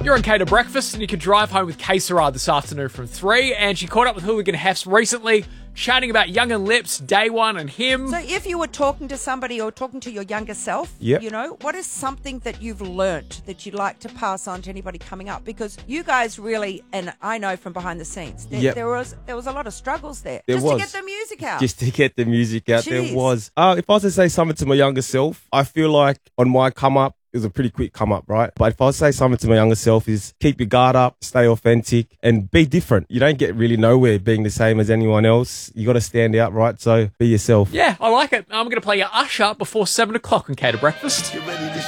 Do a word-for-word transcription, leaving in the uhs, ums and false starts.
You're on K to Breakfast, and you can drive home with K Sarah this afternoon from three. And she caught up with Hooligan Hefs recently, chatting about Young and Lips, Day One, and him. So if you were talking to somebody or talking to your younger self, Yep. you know, what is something that you've learnt that you'd like to pass on to anybody coming up? Because you guys really, and I know from behind the scenes, there, Yep. there was there was a lot of struggles there. There just was. to get the music out. Just to get the music out, Jeez. there was. Uh, if I was to say something to my younger self, I feel like on my come up, it was a pretty quick come up, right? But if I was to say something to my younger self is keep your guard up, stay authentic, and be different. You don't get really nowhere being the same as anyone else. You got to stand out, right? So be yourself. Yeah, I like it. I'm going to play your Usher before seven o'clock on K to Breakfast.